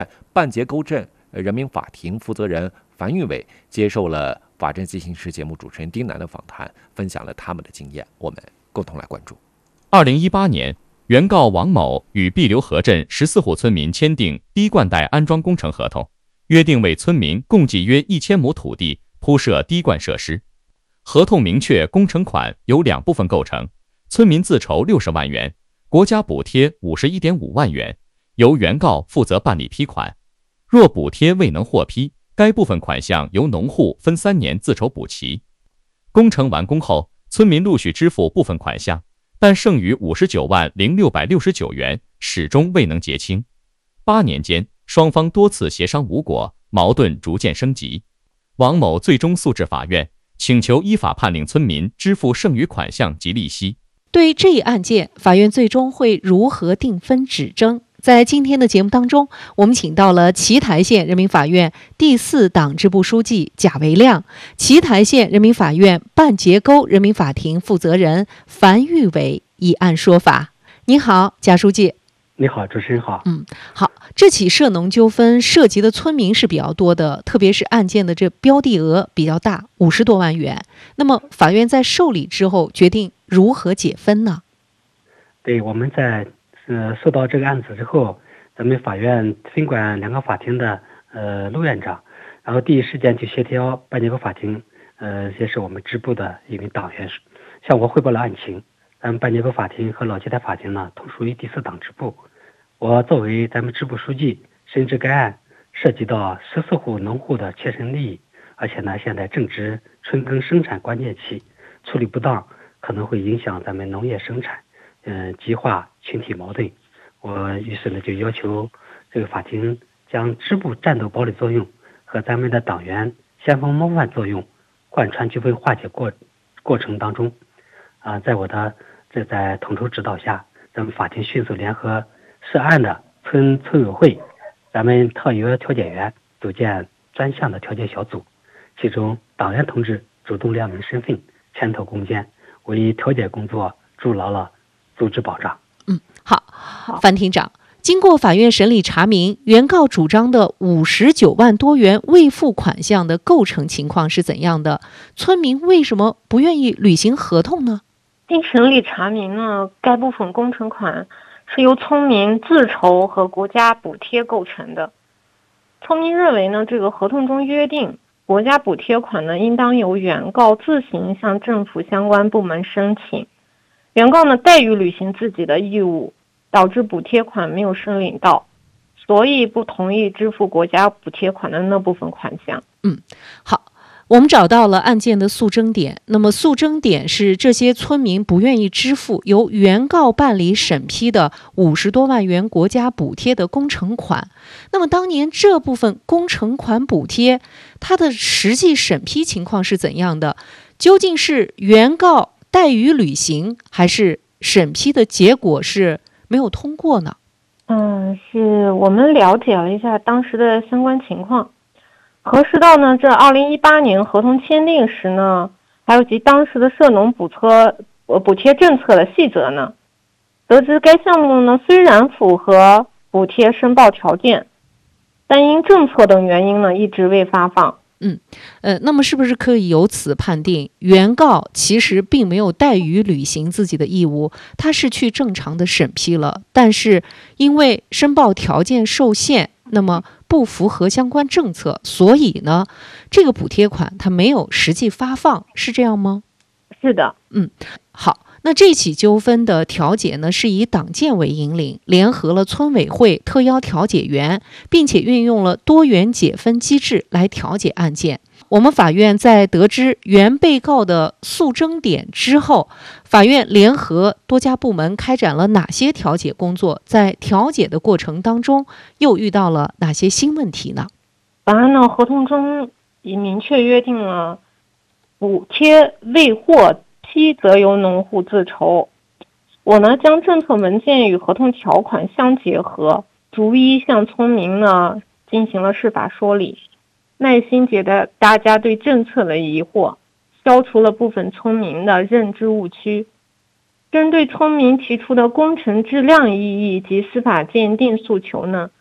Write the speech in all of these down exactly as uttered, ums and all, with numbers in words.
半截沟镇人民法庭负责人樊玉伟接受了《法治进行时》节目主持人丁楠的访谈，分享了他们的经验，我们共同来关注。 二零一八年，原告王某与碧流河镇十四户村民签订滴灌带安装工程合同，约定为村民共计约一千亩土地铺设滴灌设施。合同明确工程款由两部分构成，村民自筹六十万元，国家补贴五十一点五万元，由原告负责办理批款。若补贴未能获批，该部分款项由农户分三年自筹补齐。工程完工后，村民陆续支付部分款项，但剩余五十九万零六百六十九元始终未能结清。八年间，双方多次协商无果，矛盾逐渐升级。王某最终诉至法院，请求依法判令村民支付剩余款项及利息。 对这一案件，法院最终会如何定分指争？在今天的节目当中，我们请到了奇台县人民法院第四党支部书记贾维亮、奇台县人民法院半截沟人民法庭负责人樊玉伟一案说法。你好，贾书记。 你好，主持人好。 嗯，好。这起涉农纠纷涉及的村民是比较多的，特别是案件的这标的额比较大，五十多万元。那么法院在受理之后决定如何解分呢？ 对，我们在呃收到这个案子之后，咱们法院分管两个法庭的呃陆院长，然后第一时间就协调半截沟法庭，呃也是我们支部的一名党员，向我汇报了案情。咱们半截沟法庭和老奇台法庭呢，同属于第四党支部。我作为咱们支部书记，深知该案涉及到十四户农户的切身利益，而且呢，现在正值春耕生产关键期，处理不当可能会影响咱们农业生产，嗯、呃，激化群体矛盾。我于是呢，就要求这个法庭将支部战斗堡垒作用和咱们的党员先锋模范作用贯穿纠纷化解过过程当中。啊、呃，在我的这在统筹指导下，咱们法庭迅速联合涉案的村村委会，咱们特约调解员组建专项的调解小组，其中党员同志主动亮明身份，牵头攻坚，为调解工作筑牢了组织保障。 嗯，好，樊庭长，经过法院审理查明，原告主张的五十九万多元未付款项的构成情况是怎样的？村民为什么不愿意履行合同呢？ 经审理查明呢，该部分工程款是由村民自筹和国家补贴构成的。村民认为呢，这个合同中约定，国家补贴款呢应当由原告自行向政府相关部门申请。原告呢怠于履行自己的义务，导致补贴款没有申领到，所以不同意支付国家补贴款的那部分款项。 嗯，好。我们找到了案件的诉争点，那么诉争点是这些村民不愿意支付由原告办理审批的五十多万元国家补贴的工程款。那么当年这部分工程款补贴，它的实际审批情况是怎样的？究竟是原告怠于履行，还是审批的结果是没有通过呢？ 嗯，是我们了解了一下当时的相关情况。核实到呢，这二零一八年合同签订时呢，还有及当时的涉农补贴呃补贴政策的细则呢，得知该项目呢虽然符合补贴申报条件，但因政策等原因呢一直未发放。 嗯，呃，那么是不是可以由此判定，原告其实并没有怠于履行自己的义务，他是去正常的审批了，但是因为申报条件受限，那么不符合相关政策，所以呢，这个补贴款它没有实际发放，是这样吗？ 是的。 嗯，好。那这起纠纷的调解呢，是以党建为引领，联合了村委会特邀调解员，并且运用了多元解分机制来调解案件。我们法院在得知原被告的诉争点之后，法院联合多家部门开展了哪些调解工作？在调解的过程当中，又遇到了哪些新问题呢？ 本案呢，合同中已明确约定了补贴未获批则由农户自筹。我呢将政策文件与合同条款相结合，逐一向村民呢进行了释法说理，耐心解答大家对政策的疑惑，消除了部分村民的认知误区。针对村民提出的工程质量异议及司法鉴定诉求呢，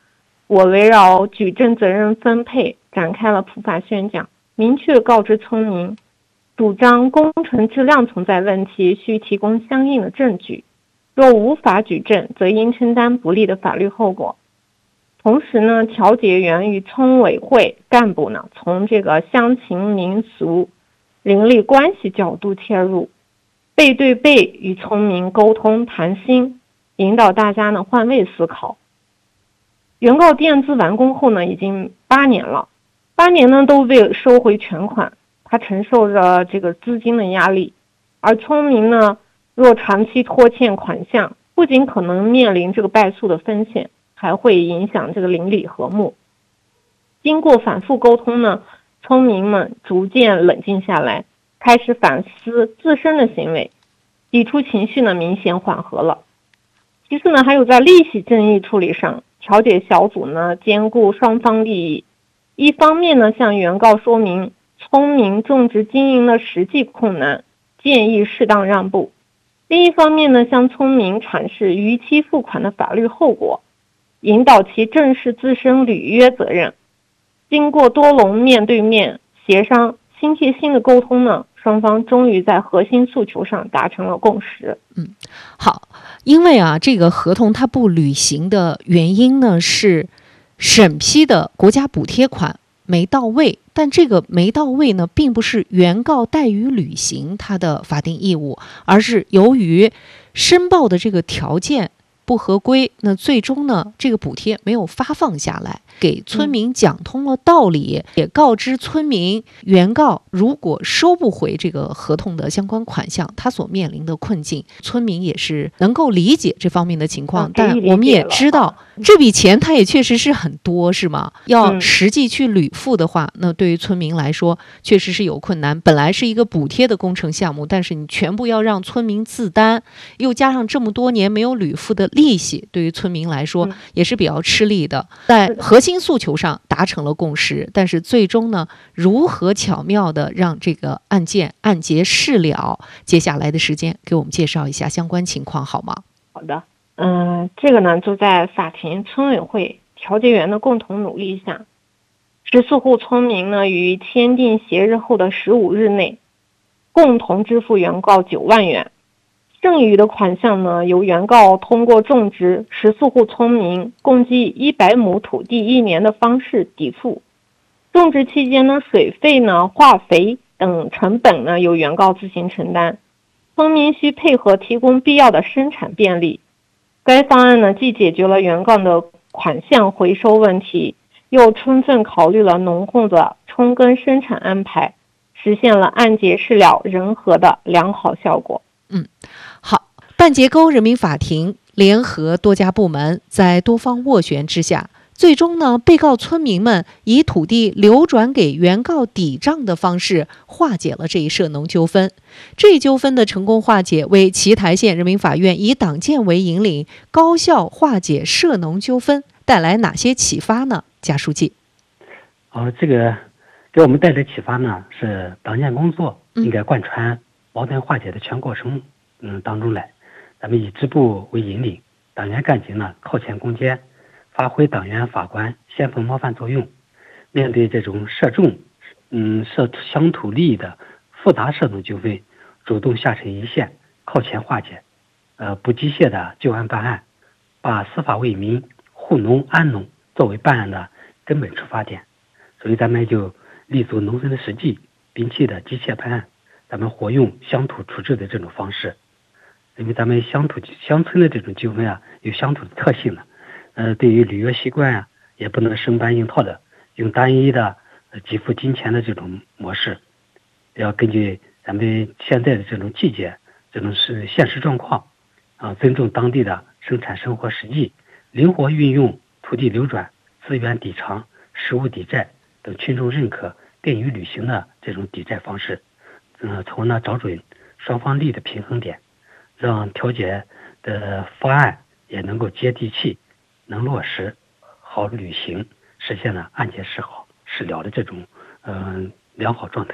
我围绕举证责任分配展开了普法宣讲，明确告知村民，主张工程质量存在问题，需提供相应的证据，若无法举证，则应承担不利的法律后果。同时呢，调解员与村委会干部呢，从这个乡情民俗、邻里关系角度切入，背对背与村民沟通谈心，引导大家呢换位思考。原告垫资完工后呢，已经八年了，八年呢都未收回全款，他承受着这个资金的压力，而村民呢，若长期拖欠款项，不仅可能面临这个败诉的风险，还会影响这个邻里和睦。经过反复沟通呢，村民们逐渐冷静下来，开始反思自身的行为，抵触情绪呢明显缓和了。其次呢，还有在利息争议处理上，调解小组呢兼顾双方利益，一方面呢向原告说明村民种植经营的实际困难，建议适当让步；另一方面呢向村民阐释逾期付款的法律后果，引导其正视自身履约责任。经过多轮面对面协商、心贴心的沟通呢，双方终于在核心诉求上达成了共识。 嗯，好，因为啊，这个合同它不履行的原因呢是审批的国家补贴款没到位，但这个没到位呢，并不是原告怠于履行他的法定义务，而是由于申报的这个条件不合规，那最终呢，这个补贴没有发放下来，给村民讲通了道理，嗯、也告知村民，原告如果收不回这个合同的相关款项，他所面临的困境，村民也是能够理解这方面的情况。嗯、但我们也知道，这笔钱它也确实是很多，是吗？要实际去履付的话，嗯、那对于村民来说确实是有困难。本来是一个补贴的工程项目，但是你全部要让村民自担，又加上这么多年没有履付的利息，对于村民来说也是比较吃力的。在核心诉求上达成了共识，但是最终呢，如何巧妙的让这个案件案结事了？接下来的时间给我们介绍一下相关情况好吗？ 好的，嗯、呃，这个呢就在法庭、村委会、调解员的共同努力下，十四户村民呢于签订协议后的十五日内，共同支付原告九万元。剩余的款项呢，由原告通过种植十四户村民共计一百亩土地一年的方式抵付。种植期间呢，水费呢、化肥等成本呢由原告自行承担，村民需配合提供必要的生产便利。该方案呢，既解决了原告的款项回收问题，又充分考虑了农户的春耕生产安排，实现了案结事了、人和的良好效果。 嗯，好，半截沟人民法庭联合多家部门，在多方斡旋之下，最终呢，被告村民们以土地流转给原告抵账的方式化解了这一涉农纠纷。这一纠纷的成功化解，为奇台县人民法院以党建为引领，高效化解涉农纠纷带来哪些启发呢？贾书记。 哦，这个给我们带来启发呢，是党建工作应该贯穿矛盾化解的全过程嗯当中来，咱们以支部为引领，党员干警呢靠前攻坚，发挥党员法官先锋模范作用。面对这种涉众嗯涉乡土利益的复杂涉农纠纷，主动下沉一线，靠前化解，呃不机械的就案办案，把司法为民、护农安农作为办案的根本出发点。所以咱们就立足农村的实际，摒弃的机械办案，咱们活用乡土处置的这种方式。因为咱们乡土乡村的这种纠纷啊，有乡土的特性的，呃，对于履约习惯啊，也不能生搬硬套的用单一的呃给付金钱的这种模式，要根据咱们现在的这种季节、这种是现实状况啊，尊重当地的生产生活实际，灵活运用土地流转、资源抵偿、实物抵债等群众认可、便于履行的这种抵债方式，嗯、呃，从而呢找准双方利的平衡点，让调解的方案也能够接地气，能落实、好履行，实现了案结事好事了的这种嗯、呃、良好状态。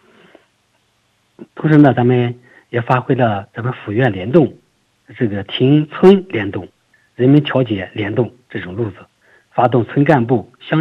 同时呢，咱们也发挥了咱们府院联动、这个庭村联动、人民调解联动这种路子， 发动村干部相